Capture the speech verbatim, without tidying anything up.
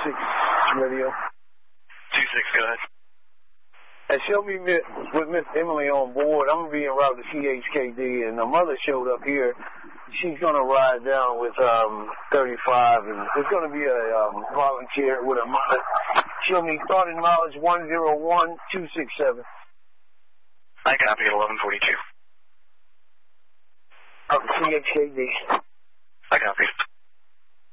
six radio. two six, go ahead. And she'll be mit, with Miss Emily on board. I'm going to be en route to C H K D, and the mother showed up here. She's going to ride down with um, thirty-five, and it's going to be a um, volunteer with a mother. She'll need starting mileage one zero one two six seven. I copy at eleven forty-two. Up to C H K D. I copy.